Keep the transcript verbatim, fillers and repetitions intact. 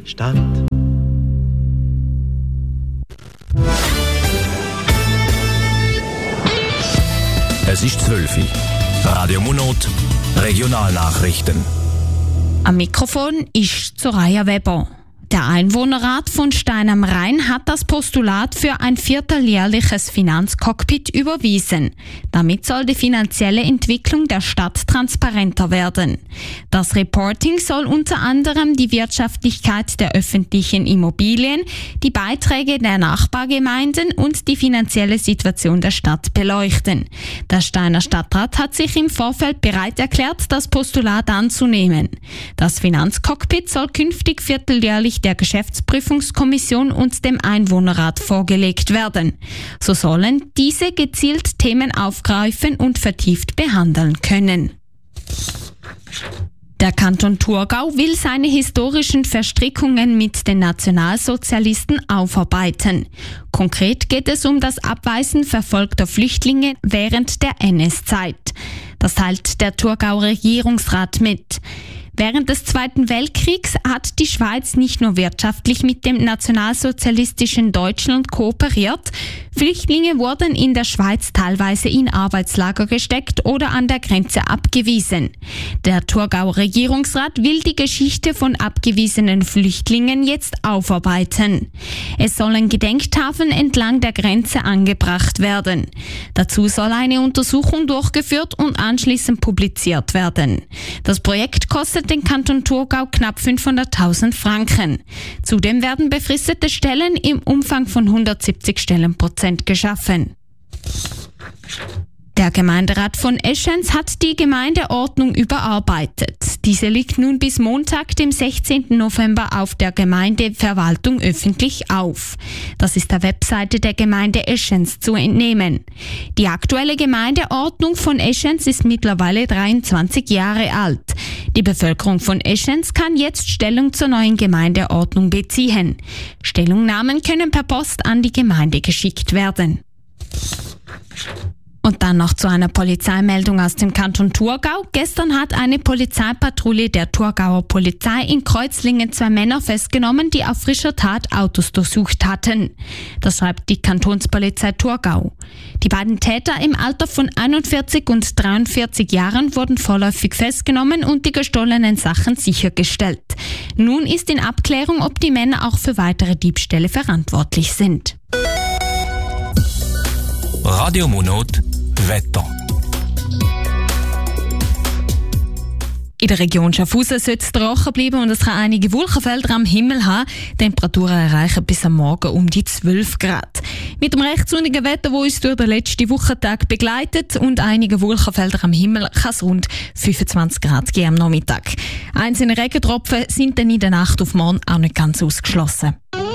Stadt. Es ist zwölf Uhr. Radio Monot, Regionalnachrichten. Am Mikrofon ist Soraya Weber. Der Einwohnerrat von Stein am Rhein hat das Postulat für ein vierteljährliches Finanzcockpit überwiesen. Damit soll die finanzielle Entwicklung der Stadt transparenter werden. Das Reporting soll unter anderem die Wirtschaftlichkeit der öffentlichen Immobilien, die Beiträge der Nachbargemeinden und die finanzielle Situation der Stadt beleuchten. Der Steiner Stadtrat hat sich im Vorfeld bereit erklärt, das Postulat anzunehmen. Das Finanzcockpit soll künftig vierteljährlich der Geschäftsprüfungskommission und dem Einwohnerrat vorgelegt werden. So sollen diese gezielt Themen aufgreifen und vertieft behandeln können. Der Kanton Thurgau will seine historischen Verstrickungen mit den Nationalsozialisten aufarbeiten. Konkret geht es um das Abweisen verfolgter Flüchtlinge während der N S-Zeit. Das teilt der Thurgauer Regierungsrat mit. Während des Zweiten Weltkriegs hat die Schweiz nicht nur wirtschaftlich mit dem nationalsozialistischen Deutschland kooperiert, Flüchtlinge wurden in der Schweiz teilweise in Arbeitslager gesteckt oder an der Grenze abgewiesen. Der Thurgauer Regierungsrat will die Geschichte von abgewiesenen Flüchtlingen jetzt aufarbeiten. Es sollen Gedenktafeln entlang der Grenze angebracht werden. Dazu soll eine Untersuchung durchgeführt und anschließend publiziert werden. Das Projekt kostet den Kanton Thurgau knapp fünfhunderttausend Franken. Zudem werden befristete Stellen im Umfang von hundertsiebzig Stellenprozent geschaffen. Der Gemeinderat von Eschenz hat die Gemeindeordnung überarbeitet. Diese liegt nun bis Montag, dem sechzehnten November, auf der Gemeindeverwaltung öffentlich auf. Das ist der Webseite der Gemeinde Eschenz zu entnehmen. Die aktuelle Gemeindeordnung von Eschenz ist mittlerweile dreiundzwanzig Jahre alt. Die Bevölkerung von Eschenz kann jetzt Stellung zur neuen Gemeindeordnung beziehen. Stellungnahmen können per Post an die Gemeinde geschickt werden. Und dann noch zu einer Polizeimeldung aus dem Kanton Thurgau. Gestern hat eine Polizeipatrouille der Thurgauer Polizei in Kreuzlingen zwei Männer festgenommen, die auf frischer Tat Autos durchsucht hatten. Das schreibt die Kantonspolizei Thurgau. Die beiden Täter im Alter von einundvierzig und dreiundvierzig Jahren wurden vorläufig festgenommen und die gestohlenen Sachen sichergestellt. Nun ist in Abklärung, ob die Männer auch für weitere Diebstähle verantwortlich sind. Radio Monot Wetter. In der Region Schaffhausen soll es trocken bleiben und es kann einige Wolkenfelder am Himmel haben. Temperaturen erreichen bis am Morgen um die zwölf Grad. Mit dem recht sonnigen Wetter, das uns durch den letzten Wochentag begleitet und einige Wolkenfelder am Himmel, kann es rund fünfundzwanzig Grad geben am Nachmittag. Einzelne Regentropfen sind dann in der Nacht auf morgen auch nicht ganz ausgeschlossen.